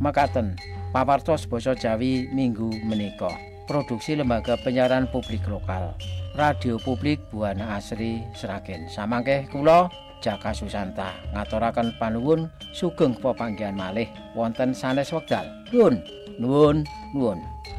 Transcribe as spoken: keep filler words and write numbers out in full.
mekaten pawartos basa Jawi minggu menika. Produksi Lembaga Penyiaran Publik Lokal. Radio Publik Buana Asri Sragen. Samangke kula Jaka Susanta ngaturaken panuwun sugeng pepanggihan malih wonten sanes wekdal. Nuwun, nuwun, nuwun.